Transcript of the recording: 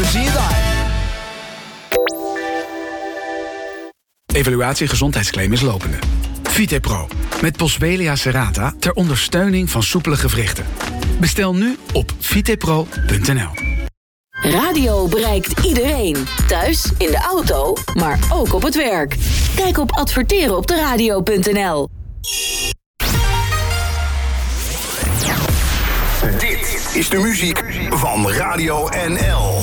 zie je daar. Evaluatie gezondheidsclaim is lopende. VitePro, met Boswellia serrata ter ondersteuning van soepele gewrichten. Bestel nu op vitepro.nl. Radio bereikt iedereen. Thuis, in de auto, maar ook op het werk. Kijk op adverterenopderadio.nl. Dit is de muziek van Radio NL.